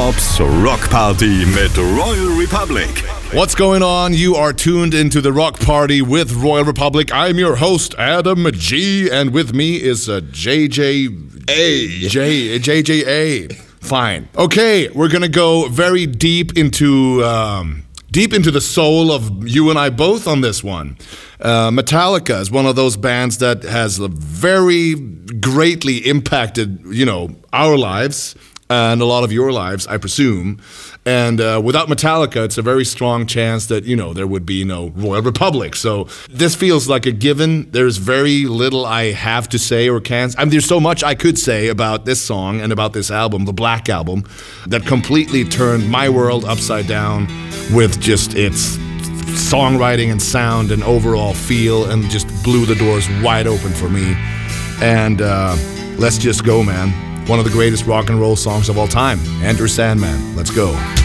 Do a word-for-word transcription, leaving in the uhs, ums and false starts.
Bob's Rock Party mit Royal Republic. What's going on? You are tuned into the Rock Party with Royal Republic. I'm your host, Adam G, and with me is uh, J J A. J, J J A. Fine. Okay, we're gonna go very deep into um, deep into the soul of you and I both on this one. Uh, Metallica is one of those bands that has very greatly impacted, you know, our lives and a lot of your lives, I presume. And uh, without Metallica, it's a very strong chance that, you know, there would be no Royal Republic. So this feels like a given. There's very little I have to say or can. I mean, there's so much I could say about this song and about this album, the Black Album, that completely turned my world upside down with just its songwriting and sound and overall feel, and just blew the doors wide open for me. And uh, let's just go, man. One of the greatest rock and roll songs of all time, Enter Sandman. Let's go.